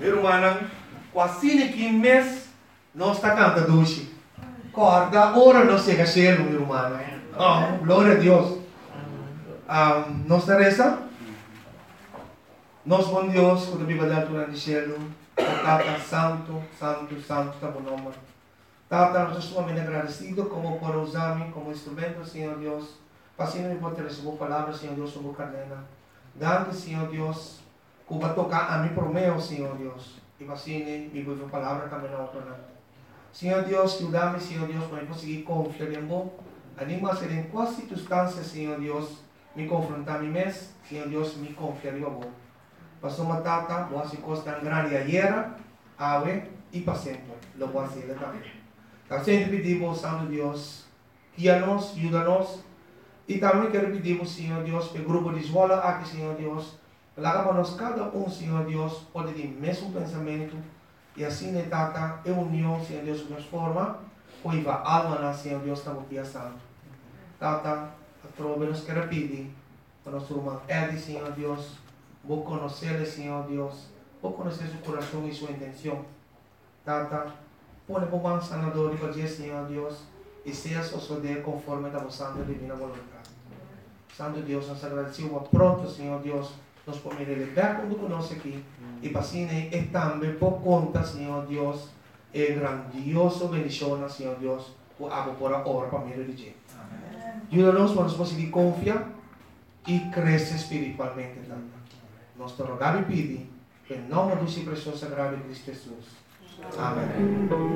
Irmã, quase que mês nós está cantando hoje. Corda, ora não chega cielo, meu irmão. Oh, glória a Deus. Nós reza. Nós bom Deus, quando a Bíblia dá durante o cielo, Tata santo, santo, santo, está bom nome. Tata, nós estamos muito agradecidos como por usar-me como instrumento, Senhor Deus. Passando por ter essa boa palavra, Senhor Deus, sobre a cadena. Dando, Senhor Deus, que vai tocar a mim por meu, Senhor Deus. E assim, me vou a palavra também na outra. Senhor Deus, ajuda-me, Senhor Deus, para eu conseguir confiar em você. Anima a ser em qual circunstância, Senhor Deus, me confrontar a mim mesmo, Senhor Deus, me confiar em você. Passou uma tata, boa se costa grande ayer, ave e para sempre. Lo voy a hacer também. Então, sempre pedimos, Santo Deus, guia-nos, ajuda-nos. E também quero pedir, Senhor Deus, para o grupo de escola aqui, Senhor Deus, para que nós cada Senhor Deus, pode ter o mesmo pensamento. E assim, tata, é união, Senhor Deus, nos forma, pois a alma, Senhor Deus, está aqui a santo. Tata, a trova nos quer pedir, para nosso irmão Eddie, Senhor Deus, vou conhecer, Senhor Deus, vou conhecer seu coração e sua intenção. Tata, põe para o sanador e para dizer, Senhor Deus, e seja suceder conforme a vossa divina vontade. Santo Deus, nós agradecemos pronto, Senhor Deus, nos podemos levar quando conosco aqui. E para assim, é também por conta, Senhor Deus, é grandioso bendição, Senhor Deus, por água por a hora para mim religião. Ajuda-nos para nós conseguir confiar e crescer espiritualmente. Nós te rogamos e pedimos, em nome do seu precioso sagrado Cristo Jesus. Amém.